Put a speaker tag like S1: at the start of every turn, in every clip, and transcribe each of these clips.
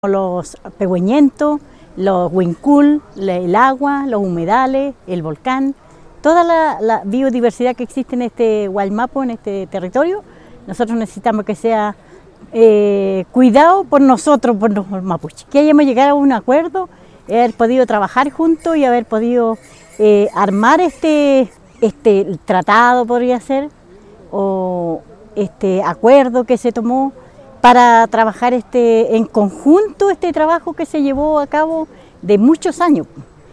S1: Los pehueñentos, los huincul, el agua, los humedales, el volcán, toda la biodiversidad que existe en este Guaymapo, en este territorio, nosotros necesitamos que sea cuidado por nosotros, por los mapuches. Que hayamos llegado a un acuerdo, haber podido trabajar juntos y haber podido armar este tratado, podría ser, o este acuerdo que se tomó para trabajar en conjunto este trabajo que se llevó a cabo de muchos años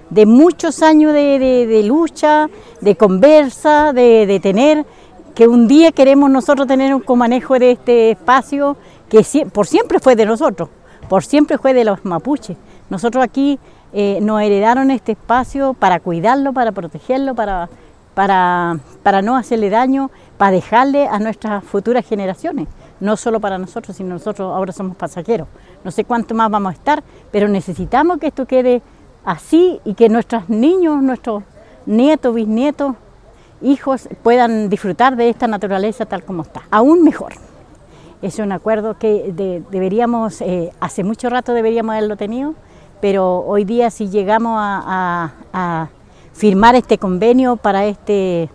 S1: de lucha, de conversa, de tener, que un día queremos nosotros tener un comanejo de este espacio que por siempre fue de nosotros, por siempre fue de los mapuches. Nosotros aquí nos heredaron este espacio para cuidarlo, para protegerlo, para no hacerle daño, para dejarle a nuestras futuras generaciones. No solo para nosotros, sino nosotros ahora somos pasajeros. No sé cuánto más vamos a estar, pero necesitamos que esto quede así y que nuestros niños, nuestros nietos, bisnietos, hijos puedan disfrutar de esta naturaleza tal como está. Aún mejor. Es un acuerdo que deberíamos, hace mucho rato deberíamos haberlo tenido, pero hoy día si llegamos a firmar este convenio para este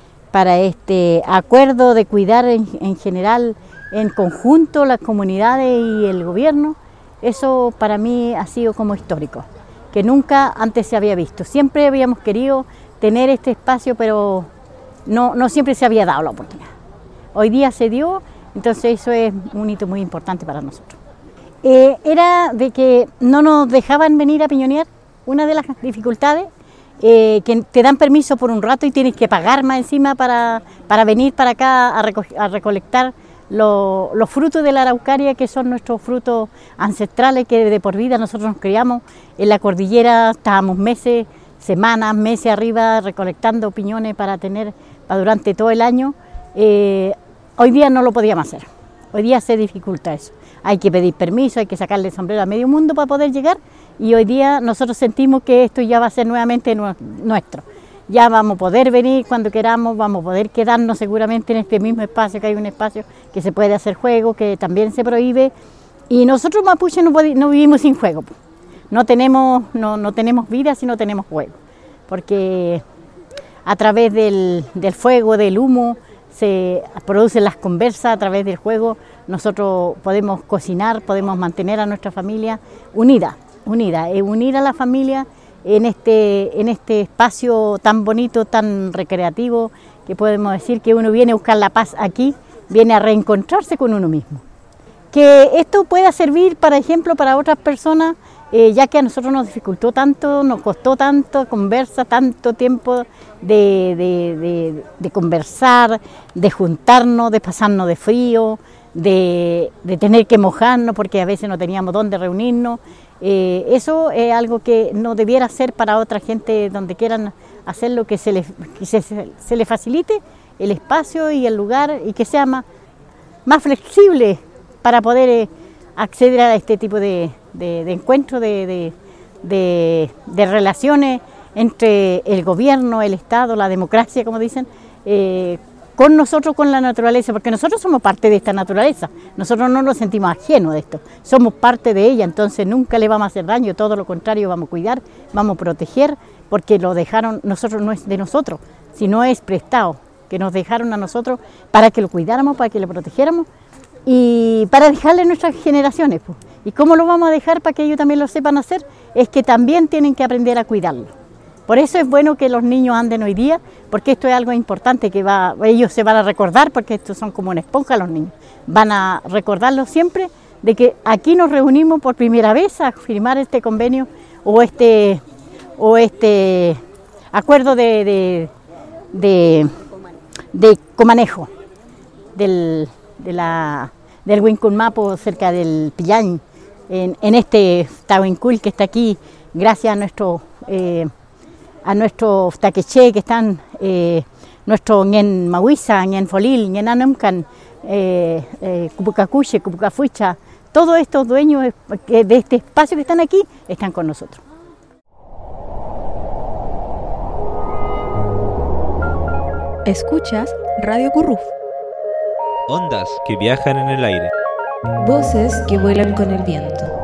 S1: acuerdo de cuidar en general, en conjunto las comunidades y el gobierno, eso para mí ha sido como histórico, que nunca antes se había visto. Siempre habíamos querido tener este espacio, pero no siempre se había dado la oportunidad. Hoy día se dio, entonces eso es un hito muy importante para nosotros. Era de que no nos dejaban venir a piñonear, una de las dificultades, que te dan permiso por un rato y tienes que pagar más encima para venir para acá a recolectar los frutos de la araucaria, que son nuestros frutos ancestrales, que de por vida nosotros nos criamos en la cordillera, estábamos meses, semanas, meses arriba recolectando piñones para durante todo el año. Hoy día no lo podíamos hacer, hoy día se dificulta eso. Hay que pedir permiso, hay que sacarle el sombrero a medio mundo para poder llegar, y hoy día nosotros sentimos que esto ya va a ser nuevamente nuestro. Ya vamos a poder venir cuando queramos, vamos a poder quedarnos seguramente en este mismo espacio, que hay un espacio que se puede hacer juego, que también se prohíbe, y nosotros mapuches no vivimos sin juego. No tenemos vida si no tenemos juego, porque a través del fuego, del humo, se producen las conversas, a través del juego nosotros podemos cocinar, podemos mantener a nuestra familia unir a la familia en este espacio tan bonito, tan recreativo, que podemos decir que uno viene a buscar la paz aquí, viene a reencontrarse con uno mismo. Que esto pueda servir, por ejemplo, para otras personas, ya que a nosotros nos dificultó tanto, nos costó tanto conversa, tanto tiempo de conversar, de juntarnos, de pasarnos de frío, de tener que mojarnos porque a veces no teníamos dónde reunirnos. Eso es algo que no debiera ser para otra gente donde quieran hacerlo, que se les facilite el espacio y el lugar, y que sea más flexible para poder acceder a este tipo de encuentros, de relaciones entre el gobierno, el Estado, la democracia, como dicen, con nosotros, con la naturaleza, porque nosotros somos parte de esta naturaleza, nosotros no nos sentimos ajenos de esto, somos parte de ella, entonces nunca le vamos a hacer daño, todo lo contrario, vamos a cuidar, vamos a proteger, porque lo dejaron, nosotros no es de nosotros, sino es prestado, que nos dejaron a nosotros para que lo cuidáramos, para que lo protegiéramos y para dejarle a nuestras generaciones. ¿Y cómo lo vamos a dejar para que ellos también lo sepan hacer? Es que también tienen que aprender a cuidarlo. Por eso es bueno que los niños anden hoy día, porque esto es algo importante que ellos se van a recordar, porque estos son como una esponja los niños. Van a recordarlo siempre de que aquí nos reunimos por primera vez a firmar este convenio o este acuerdo de comanejo del Huincul-Mapo cerca del Pillán, en este Tahuincul que está aquí, gracias a nuestros taqueché que están, nuestro Ñen Mahuiza, Ñen Folil, Ñen Anumcan, Cupucacuche, Cupucafuicha, todos estos dueños de este espacio que están aquí, están con nosotros.
S2: Escuchas Radio Curruf.
S3: Ondas que viajan en el aire.
S2: Voces que vuelan con el viento.